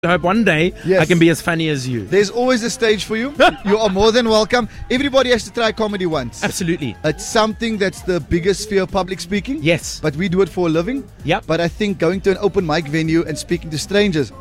I hope one day I can be as funny as you. There's always a stage for you. You are more than welcome. Everybody has to try comedy once. Absolutely. It's something that's the biggest fear of public speaking. Yes. But we do it for a living. Yep. But I think going to an open mic venue and speaking to strangers,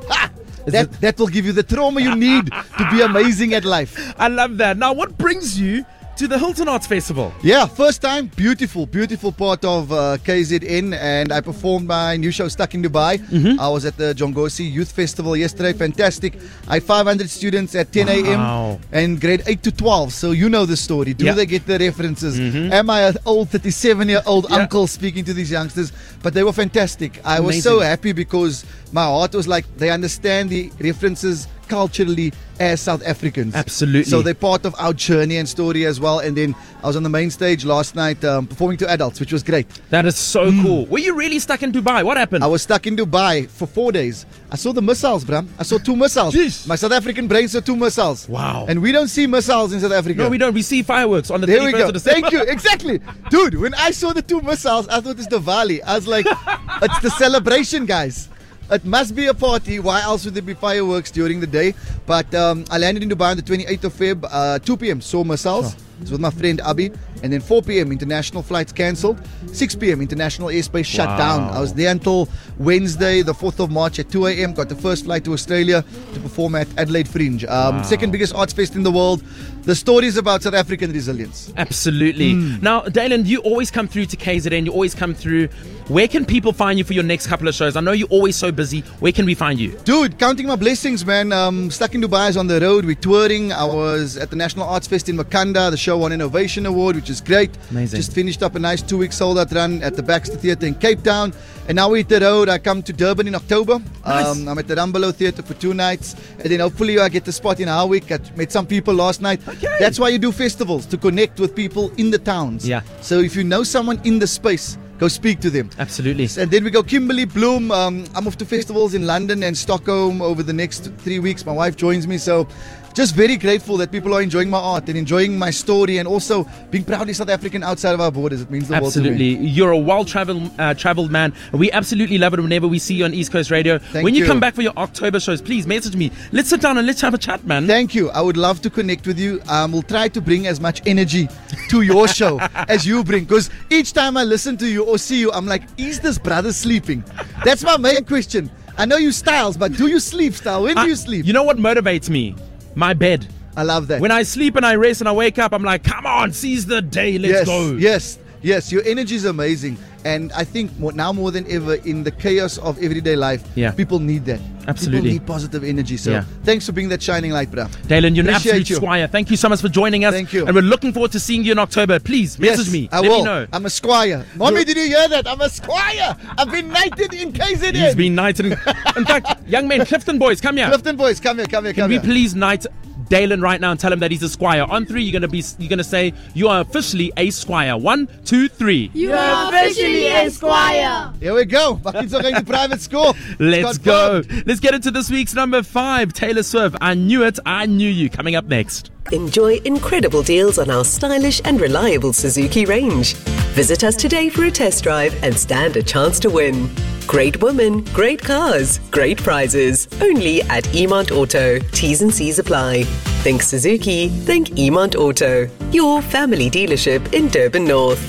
that will give you the trauma you need to be amazing at life. I love that. Now, what brings you to the Hilton Arts Festival? Yeah, first time, beautiful part of KZN, and I performed my new show Stuck in Dubai. I was at the Jongosi Youth Festival yesterday, fantastic. I had 500 students at 10 a.m. and grade 8 to 12, so you know the story. Do they get the references? Am I an old 37-year-old uncle speaking to these youngsters? But they were fantastic. I was so happy because my heart was like, they understand the references culturally as South Africans. Absolutely. So they're part of our journey and story as well. And then I was on the main stage last night performing to adults, which was great. That is so cool. Were you really stuck in Dubai? What happened? I was stuck in Dubai for 4 days. I saw the missiles, Bram. I saw 2 missiles. Jeez. My South African brain saw 2 missiles. Wow. And we don't see missiles in South Africa. No, we don't. We see fireworks on the There we 31st go. of December. Thank you. Exactly. Dude, when I saw the 2 missiles, I thought it's Diwali. I was like, it's the celebration, guys. It must be a party. Why else would there be fireworks during the day? But I landed in Dubai on the 28th of Feb, 2 p.m. Saw missiles. It's with my friend Abi. And then 4 p.m. international flights cancelled. 6 p.m. international airspace shut down. I was there until Wednesday, the 4th of March at 2 a.m. Got the first flight to Australia to perform at Adelaide Fringe. Second biggest arts fest in the world. The stories about South African resilience. Absolutely. Now, Dalen, you always come through to KZN. You always come through. Where can people find you for your next couple of shows? I know you're always so busy. Where can we find you? Dude, counting my blessings, man. Stuck in Dubai is on the road. We're touring. I was at the National Arts Fest in Makanda. The show won Innovation Award, which is great. Amazing. Just finished up a nice 2-week sold-out run at the Baxter Theatre in Cape Town. And now we're at the road. I come to Durban in October. Nice. I'm at the Rumbelow Theatre for 2 nights. And then hopefully I get the spot in Harwich. I met some people last night. Okay. That's why you do festivals, to connect with people in the towns. Yeah. So if you know someone in the space, go speak to them. Absolutely. And then we go Kimberly Bloom. I'm off to festivals in London and Stockholm over the next 3 weeks. My wife joins me. So just very grateful that people are enjoying my art and enjoying my story and also being proudly South African outside of our borders. It means the world to me. Absolutely. You're a well-traveled man. We absolutely love it whenever we see you on East Coast Radio. When you come back for your October shows, please message me. Let's sit down and let's have a chat, man. Thank you. I would love to connect with you. We'll try to bring as much energy to your show as you bring. Because each time I listen to you or see you, I'm like, is this brother sleeping? That's my main question. I know you Styles, but do you sleep, Style? When do you sleep? You know what motivates me? My bed. I love that. When I sleep and I rest and I wake up, I'm like, come on, seize the day, let's go. Yes, your energy is amazing. And I think now more than ever in the chaos of everyday life, people need that. Absolutely. People need positive energy. So thanks for being that shining light, bro. Dalen, you're an absolute squire. Thank you so much for joining us. Thank you. And we're looking forward to seeing you in October. Please message me. I Let will. me know. I'm a squire. Mommy, did you hear that? I'm a squire. I've been knighted in KZN. He's been knighted. In fact, young men, Clifton boys, come here. Clifton boys, come here. Can we please knight Dalen right now and tell him that he's a squire? On 3, you're gonna say you are officially a squire. 1, 2, 3. You are officially a squire. Here we go. My kids are going to private school. Let's go. Let's get into this week's number 5. Taylor Swift. I knew it. I knew you. Coming up next. Enjoy incredible deals on our stylish and reliable Suzuki range. Visit us today for a test drive and stand a chance to win. Great women, great cars, great prizes. Only at Emont Auto. T's and C's apply. Think Suzuki, think Emont Auto. Your family dealership in Durban North.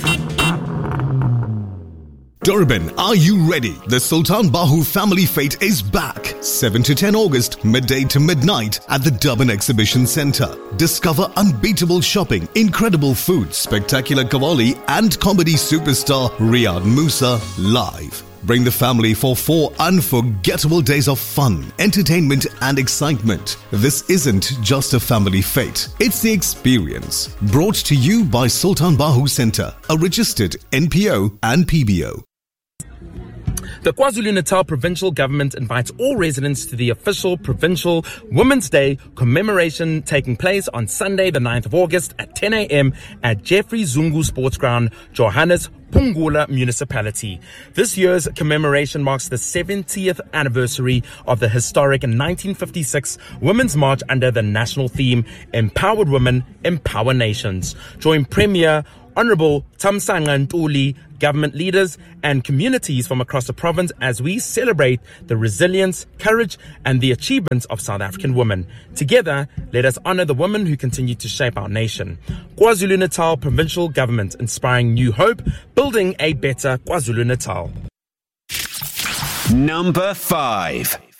Durban, are you ready? The Sultan Bahu Family Fete is back. 7 to 10 August, midday to midnight at the Durban Exhibition Centre. Discover unbeatable shopping, incredible food, spectacular Qawwali and comedy superstar Riyad Musa live. Bring the family for 4 unforgettable days of fun, entertainment and excitement. This isn't just a family fete. It's the experience. Brought to you by Sultan Bahu Centre, a registered NPO and PBO. The KwaZulu-Natal Provincial Government invites all residents to the official Provincial Women's Day commemoration taking place on Sunday, the 9th of August at 10 a.m. at Jeffrey Zungu Sports Ground, Johannes Pungula Municipality. This year's commemoration marks the 70th anniversary of the historic 1956 Women's March under the national theme, Empowered Women, Empower Nations. Join Premier Honorable Thamsanqa Ntuli, government leaders and communities from across the province as we celebrate the resilience, courage and the achievements of South African women. Together, let us honor the women who continue to shape our nation. KwaZulu-Natal Provincial Government, inspiring new hope, building a better KwaZulu-Natal. Number 5.